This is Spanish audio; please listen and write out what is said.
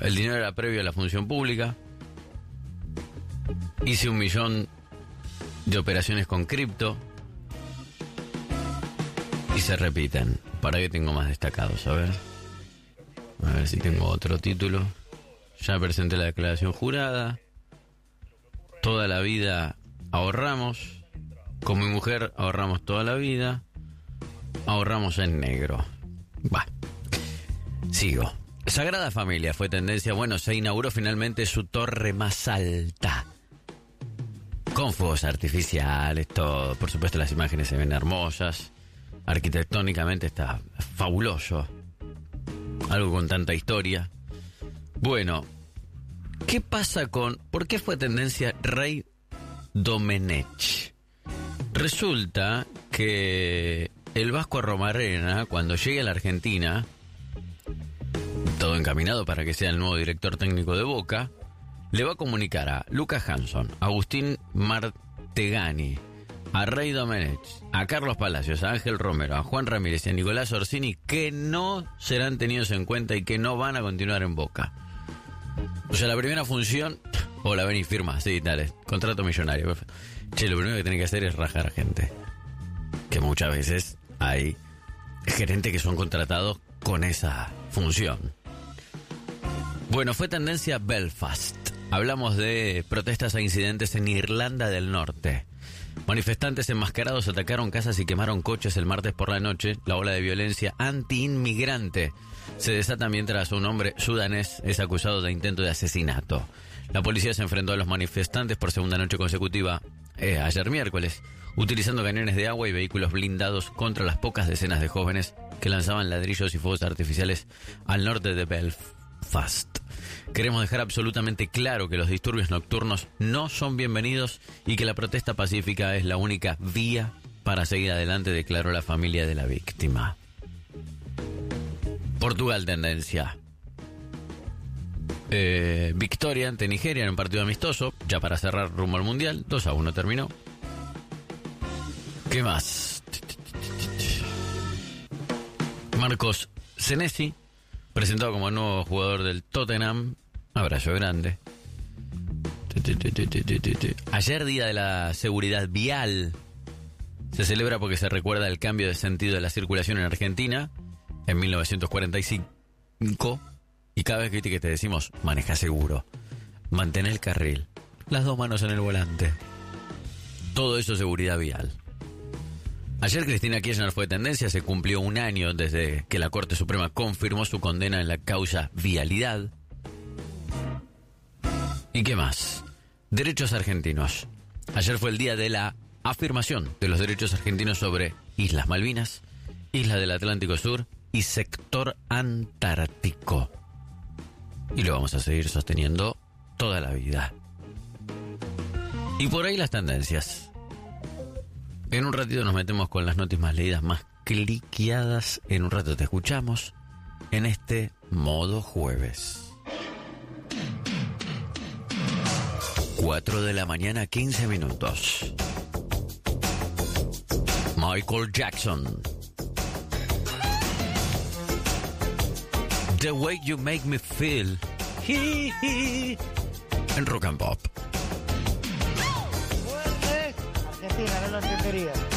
El dinero era previo a la función pública. Hice 1 millón de operaciones con cripto. Y se repiten. ¿Para qué tengo más destacados? A ver si tengo otro título. Ya presenté la declaración jurada. Toda la vida ahorramos. Con mi mujer ahorramos toda la vida. Ahorramos en negro. Sigo. Sagrada Familia fue tendencia. Bueno, se inauguró finalmente su torre más alta. Con fuegos artificiales, todo. Por supuesto, las imágenes se ven hermosas. Arquitectónicamente está fabuloso. Algo con tanta historia. Bueno, ¿qué pasa con... ¿Por qué fue tendencia Rey Domenech? Resulta que el Vasco Romarena, cuando llegue a la Argentina, todo encaminado para que sea el nuevo director técnico de Boca, le va a comunicar a Lucas Hanson, a Agustín Martegani, a Rey Domenech, a Carlos Palacios, a Ángel Romero, a Juan Ramírez y a Nicolás Orsini que no serán tenidos en cuenta y que no van a continuar en Boca. O sea, la primera función... Hola, ven y firma, sí, dale, contrato millonario. Che, lo primero que tiene que hacer es rajar gente. Que muchas veces hay gerentes que son contratados con esa función. Bueno, fue tendencia Belfast. Hablamos de protestas e incidentes en Irlanda del Norte. Manifestantes enmascarados atacaron casas y quemaron coches el martes por la noche. La ola de violencia anti-inmigrante se desata mientras un hombre sudanés es acusado de intento de asesinato. La policía se enfrentó a los manifestantes por segunda noche consecutiva ayer miércoles, utilizando cañones de agua y vehículos blindados contra las pocas decenas de jóvenes que lanzaban ladrillos y fuegos artificiales al norte de Belfast. Queremos dejar absolutamente claro que los disturbios nocturnos no son bienvenidos y que la protesta pacífica es la única vía para seguir adelante, declaró la familia de la víctima. Portugal tendencia. Victoria ante Nigeria en un partido amistoso, ya para cerrar rumbo al Mundial. 2-1 terminó. ¿Qué más? Marcos Senesi, presentado como nuevo jugador del Tottenham. Abrazo grande. Ayer, día de la seguridad vial, se celebra porque se recuerda el cambio de sentido de la circulación en Argentina en 1945. Y cada vez que te decimos, maneja seguro, mantén el carril, las 2 manos en el volante. Todo eso es seguridad vial. Ayer Cristina Kirchner fue tendencia, se cumplió 1 año desde que la Corte Suprema confirmó su condena en la causa Vialidad. ¿Y qué más? Derechos argentinos. Ayer fue el día de la afirmación de los derechos argentinos sobre Islas Malvinas, Isla del Atlántico Sur y sector antártico. Y lo vamos a seguir sosteniendo toda la vida. Y por ahí las tendencias. En un ratito nos metemos con las noticias más leídas, más cliqueadas. En un rato te escuchamos en este modo jueves. 4 de la mañana, 15 minutos. Michael Jackson. The Way You Make Me Feel. En Rock and Pop. Argentina, no lo entendería.